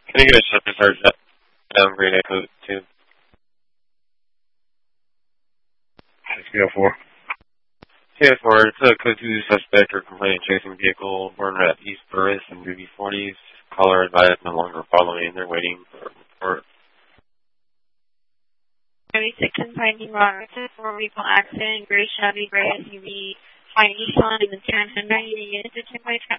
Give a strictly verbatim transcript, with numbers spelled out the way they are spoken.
Can you give us a search that downgrade echo two? six oh four. six oh four, it's a code two suspect or complainant chasing vehicle, border at East Burris and Ruby forties. Caller advised no longer following, they're waiting for a report. thirty-six and finding Robertson, four vehicle accident, gray Chevy, gray S U V, flying eastbound in the Tarrant Hyundai, unit to ten by